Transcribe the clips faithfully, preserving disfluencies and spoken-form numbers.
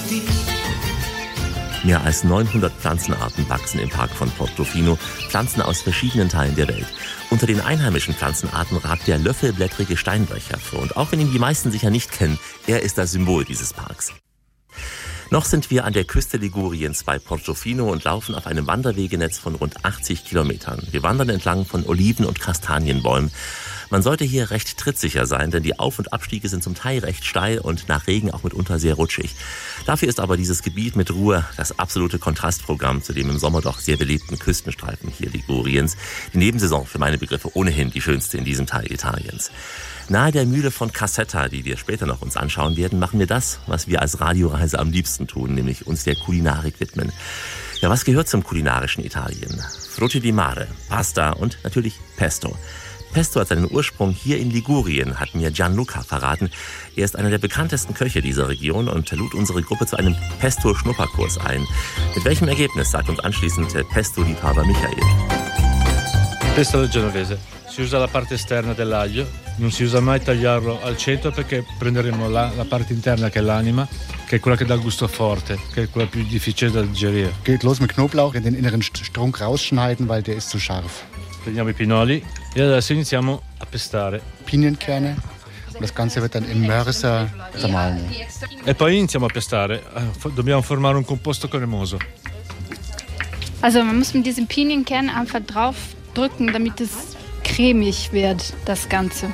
Mehr als neunhundert Pflanzenarten wachsen im Park von Portofino, Pflanzen aus verschiedenen Teilen der Welt. Unter den einheimischen Pflanzenarten ragt der löffelblättrige Steinbrech hervor. Und auch wenn ihn die meisten sicher nicht kennen, er ist das Symbol dieses Parks. Noch sind wir an der Küste Liguriens bei Portofino und laufen auf einem Wanderwegenetz von rund achtzig Kilometern. Wir wandern entlang von Oliven- und Kastanienbäumen. Man sollte hier recht trittsicher sein, denn die Auf- und Abstiege sind zum Teil recht steil und nach Regen auch mitunter sehr rutschig. Dafür ist aber dieses Gebiet mit Ruhe das absolute Kontrastprogramm zu dem im Sommer doch sehr belebten Küstenstreifen hier Liguriens. Die Nebensaison für meine Begriffe ohnehin die schönste in diesem Teil Italiens. Nahe der Mühle von Cassetta, die wir später noch uns anschauen werden, machen wir das, was wir als Radioreise am liebsten tun, nämlich uns der Kulinarik widmen. Ja, was gehört zum kulinarischen Italien? Frutti di mare, Pasta und natürlich Pesto. Pesto hat seinen Ursprung hier in Ligurien, hat mir Gianluca verraten. Er ist einer der bekanntesten Köche dieser Region und lud unsere Gruppe zu einem Pesto-Schnupperkurs ein. Mit welchem Ergebnis, sagt uns anschließend der Pesto-Liebhaber Michael. Pesto del Genovese. Si usa la parte esterna dell'aglio, non si usa mai tagliarlo al centro perché prenderemo la, la parte interna che è l'anima, che è quella che dà il gusto forte, che è quella più difficile da digerire. Geht los mit Knoblauch, in den inneren Strunk rausschneiden, weil der ist zu scharf. Prendiamo i pinoli e adesso iniziamo a pestare. Pinienkerne und das Ganze wird dann im Mörser zermahlen. E poi iniziamo a pestare. Dobbiamo formare un composto cremoso. Also man muss mit diesem Pinienkern einfach drauf drücken, damit es cremig wird, das Ganze.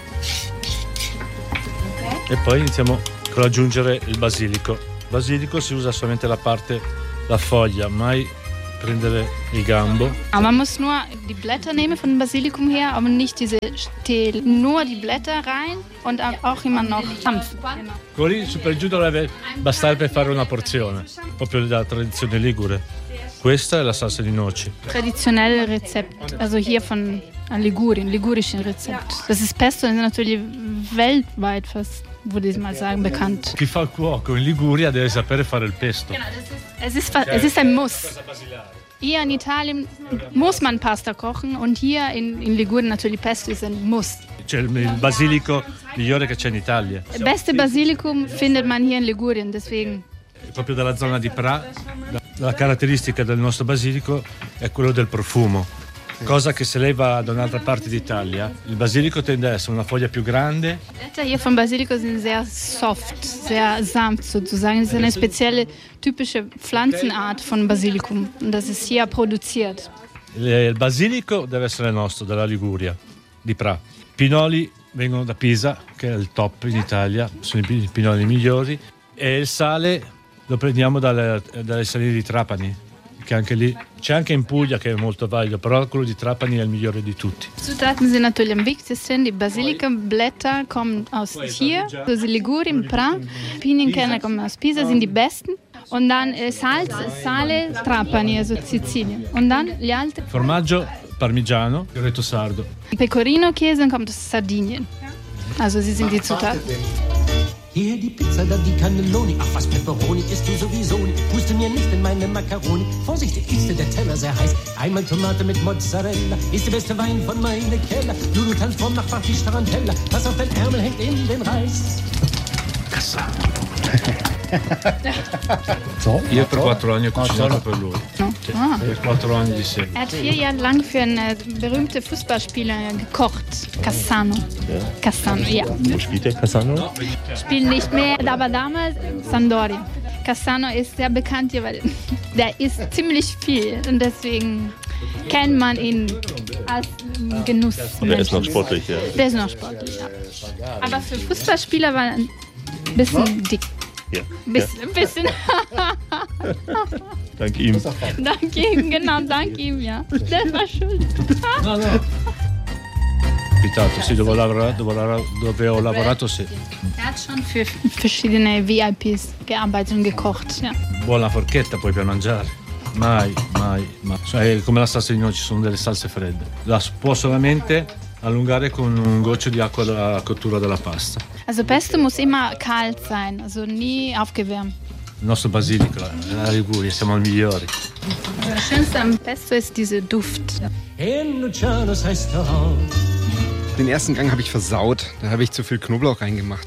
E poi iniziamo con aggiungere il basilico. Basilico si usa solamente la parte, la foglia, mai prendere il gambo. Aber man muss nur die Blätter nehmen von dem Basilikum her, aber nicht diese Stiel. Nur die Blätter rein und auch immer noch Hanf. Genau. Quelli su per giù dovrebbe bastare per fare una porzione, proprio da tradizione ligure. Questa è la salsa di noci. Traditionelles Rezept, also hier von Ligurien, ligurischen Rezept. Das ist Pesto, das ist natürlich weltweit fast, würde ich mal sagen, bekannt. Chi fa il cuoco in Liguria deve sapere fare il pesto. Genau, das ist, es, ist, es ist ein Muss. Hier in Italien muss man Pasta kochen und hier in, in Ligurien natürlich Pesto ist ein Muss. C'è il basilico migliore che c'è in Italia. Das beste Basilikum findet man hier in Ligurien, deswegen. Proprio dalla zona di Pra, la caratteristica del nostro basilico è quello del profumo. Cosa che se lei va da un'altra parte d'Italia, il basilico tende ad essere una foglia più grande. Die Blätter hier von Basilico sind sehr soft, sehr sanft sozusagen. Das ist eine spezielle, typische Pflanzenart von Basilikum und das ist hier produziert. Il basilico deve essere nostro, della Liguria, di Pra. Pinoli vengono da Pisa, che è il top in Italia, sono i pinoli migliori. E il sale lo prendiamo dalle, dalle saline di Trapani, che anche lì c'è anche in Puglia che è molto valido, però quello di Trapani è il migliore di tutti. Zutaten sind natürlich am wichtigsten. Die Basilikumblätter kommen aus hier, aus Ligurien, Pra. Pinienkerne kommen aus Pisa, sind die besten. Und dann äh, Salz, Sale, Trapani, also Sizilien. Und dann gli altri. Formaggio parmigiano, Retto Sardo. Pecorino-Käse kommt aus Sardinien. Also sie sind die Zutaten. Hier die Pizza, dann die Cannelloni. Ach, was Pepperoni isst du sowieso nicht. Puste mir nicht in meine Macaroni. Vorsichtig, ist dir der Teller sehr heiß. Einmal Tomate mit Mozzarella. Ist der beste Wein von meinem Keller. Du, du tanzt vom Nachbartisch Tarantella. Was auf dein Ärmel hängt in den Reis. Cassa. So, Io per quattro anni ho cucinato per lui. No? Ah. Per quattro anni di seguito. Er hat vier Jahre lang für einen äh, berühmten Fußballspieler gekocht. Cassano. Ja. Cassano, ja. Wo spielt der Cassano? Spielt nicht mehr, aber damals Sampdoria. Cassano ist sehr bekannt hier, weil der isst ziemlich viel und deswegen kennt man ihn als Genuss. Und er ist noch sportlich, ja. Der ist noch sportlich, ja. Aber für Fußballspieler war er ein bisschen dick. Ja. Bisschen, ein bisschen. Dank ihm. Dank ihm, genau, dank ihm, ja. Der war schuld. No, no. Capitato, sì, dove, lavora, dove, lavora, dove ho lavorato, sì. Er hat schon für verschiedene V I Ps gearbeitet und gekocht, ja. Buona forchetta poi per mangiare. Mai, mai, mai. È come la salsa di noci, sono delle salse fredde. La si può solamente allungare con un goccio di acqua della cottura della pasta. Also Pesto muss immer kalt sein, also nie aufgewärmt. Il nostro basilico, la Liguria, siamo i migliori. Das Schönste am Pesto ist dieser Duft. In Lucianos Restaurant. Den ersten Gang habe ich versaut. Da habe ich zu viel Knoblauch reingemacht.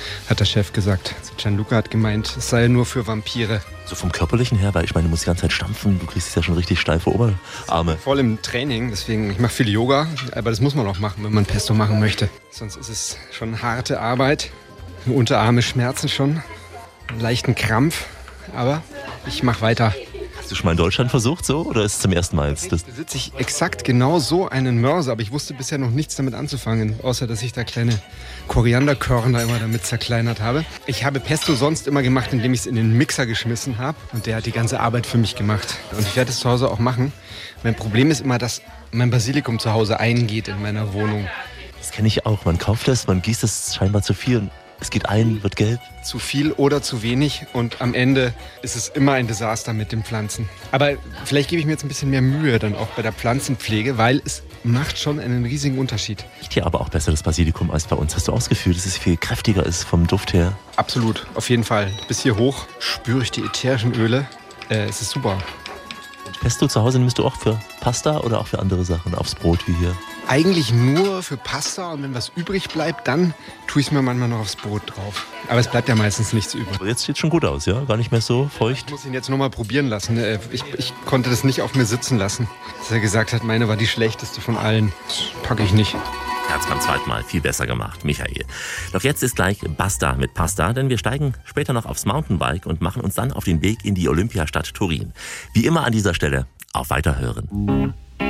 hat der Chef gesagt. Gianluca hat gemeint, es sei nur für Vampire. So vom Körperlichen her, weil ich meine, du musst die ganze Zeit stampfen, du kriegst ja schon richtig steife Oberarme. Voll im Training, deswegen, ich mache viel Yoga, aber das muss man auch machen, wenn man Pesto machen möchte. Sonst ist es schon harte Arbeit. Die Unterarme schmerzen schon, einen leichten Krampf, aber ich mache weiter. Hast du schon mal in Deutschland versucht so oder ist es zum ersten Mal? Jetzt besitze ich exakt genau so einen Mörser, aber ich wusste bisher noch nichts damit anzufangen, außer dass ich da kleine Korianderkörner immer damit zerkleinert habe. Ich habe Pesto sonst immer gemacht, indem ich es in den Mixer geschmissen habe und der hat die ganze Arbeit für mich gemacht. Und ich werde es zu Hause auch machen. Mein Problem ist immer, dass mein Basilikum zu Hause eingeht in meiner Wohnung. Das kenne ich auch. Man kauft es, man gießt es scheinbar zu viel und es geht ein, wird gelb. Zu viel oder zu wenig und am Ende ist es immer ein Desaster mit den Pflanzen. Aber vielleicht gebe ich mir jetzt ein bisschen mehr Mühe dann auch bei der Pflanzenpflege, weil es macht schon einen riesigen Unterschied. Riecht hier aber auch besser das Basilikum als bei uns. Hast du auch das Gefühl, dass es viel kräftiger ist vom Duft her? Absolut, auf jeden Fall. Bis hier hoch spüre ich die ätherischen Öle. Äh, es ist super. Pesto zu Hause nimmst du auch für Pasta oder auch für andere Sachen aufs Brot wie hier? Eigentlich nur für Pasta und wenn was übrig bleibt, dann tue ich es mir manchmal noch aufs Brot drauf. Aber es bleibt ja meistens nichts übrig. Aber jetzt sieht es schon gut aus, ja? Gar nicht mehr so feucht? Ich muss ihn jetzt nochmal probieren lassen. Ich, ich konnte das nicht auf mir sitzen lassen. Dass er gesagt hat, meine war die schlechteste von allen. Das packe ich nicht. Er hat es beim zweiten Mal viel besser gemacht, Michael. Doch jetzt ist gleich Basta mit Pasta, denn wir steigen später noch aufs Mountainbike und machen uns dann auf den Weg in die Olympiastadt Turin. Wie immer an dieser Stelle auf Weiterhören.